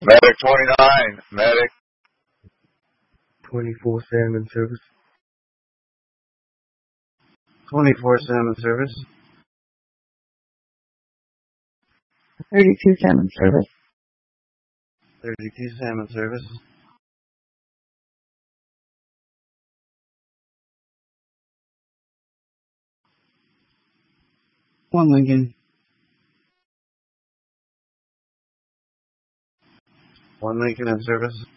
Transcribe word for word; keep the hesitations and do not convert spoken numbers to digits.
Medic twenty-nine. Medic. twenty-four salmon service. twenty-four salmon service. thirty-two salmon service. thirty-two salmon service. One Lincoln. One Lincoln in service.